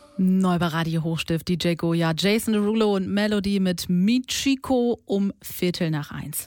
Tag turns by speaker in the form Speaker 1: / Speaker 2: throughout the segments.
Speaker 1: Neu bei Radio Hochstift, DJ Goya, Jason Derulo und Melody mit Michiko um 1:15.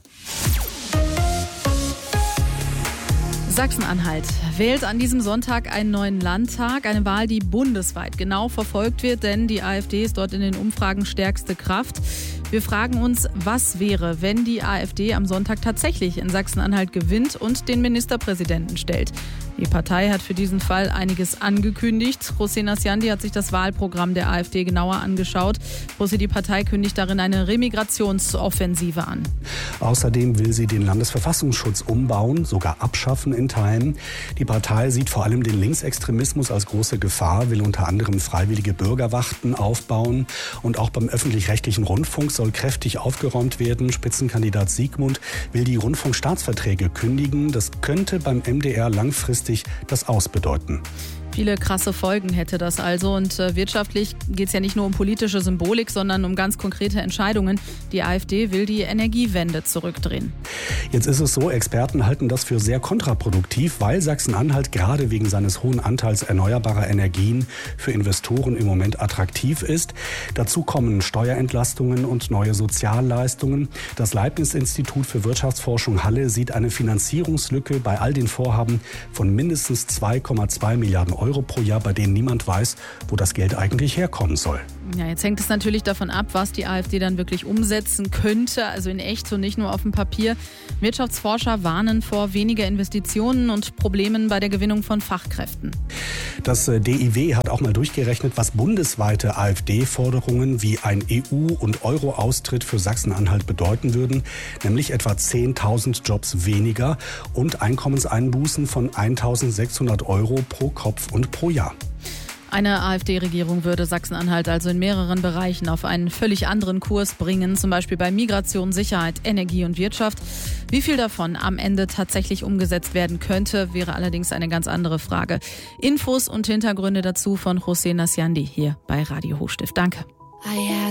Speaker 1: Sachsen-Anhalt wählt an diesem Sonntag einen neuen Landtag, eine Wahl, die bundesweit genau verfolgt wird, denn die AfD ist dort in den Umfragen stärkste Kraft. Wir fragen uns, was wäre, wenn die AfD am Sonntag tatsächlich in Sachsen-Anhalt gewinnt und den Ministerpräsidenten stellt. Die Partei hat für diesen Fall einiges angekündigt. José Nasciandi hat sich das Wahlprogramm der AfD genauer angeschaut. José, die Partei kündigt darin eine Remigrationsoffensive an.
Speaker 2: Außerdem will sie den Landesverfassungsschutz umbauen, sogar abschaffen in Teilen. Die Partei sieht vor allem den Linksextremismus als große Gefahr, will unter anderem freiwillige Bürgerwachten aufbauen. Und auch beim öffentlich-rechtlichen Rundfunk soll kräftig aufgeräumt werden. Spitzenkandidat Siegmund will die Rundfunkstaatsverträge kündigen. Das könnte beim MDR langfristig das Aus bedeuten.
Speaker 1: Viele krasse Folgen hätte das also. Und wirtschaftlich geht es ja nicht nur um politische Symbolik, sondern um ganz konkrete Entscheidungen. Die AfD will die Energiewende zurückdrehen.
Speaker 2: Jetzt ist es so, Experten halten das für sehr kontraproduktiv, weil Sachsen-Anhalt gerade wegen seines hohen Anteils erneuerbarer Energien für Investoren im Moment attraktiv ist. Dazu kommen Steuerentlastungen und neue Sozialleistungen. Das Leibniz-Institut für Wirtschaftsforschung Halle sieht eine Finanzierungslücke bei all den Vorhaben von mindestens 2,2 Milliarden Euro pro Jahr, bei denen niemand weiß, wo das Geld eigentlich herkommen soll.
Speaker 1: Ja, jetzt hängt es natürlich davon ab, was die AfD dann wirklich umsetzen könnte, also in echt und nicht nur auf dem Papier. Wirtschaftsforscher warnen vor weniger Investitionen und Problemen bei der Gewinnung von Fachkräften.
Speaker 2: Das DIW hat auch mal durchgerechnet, was bundesweite AfD-Forderungen wie ein EU- und Euro-Austritt für Sachsen-Anhalt bedeuten würden, nämlich etwa 10.000 Jobs weniger und Einkommenseinbußen von 1.600 Euro pro Kopf und pro Jahr.
Speaker 1: Eine AfD-Regierung würde Sachsen-Anhalt also in mehreren Bereichen auf einen völlig anderen Kurs bringen, zum Beispiel bei Migration, Sicherheit, Energie und Wirtschaft. Wie viel davon am Ende tatsächlich umgesetzt werden könnte, wäre allerdings eine ganz andere Frage. Infos und Hintergründe dazu von José Nasciandi hier bei Radio Hochstift. Danke.